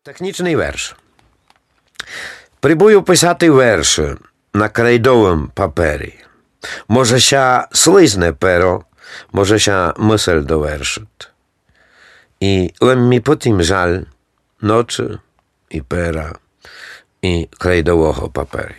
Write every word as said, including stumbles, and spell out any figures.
Технічний вірш. Прибую писати вірші на крейдовому папері. Може ся слизне перо, може ся мисль довершить. І лем мі потім жаль ночі і пера, і крейдового паперу.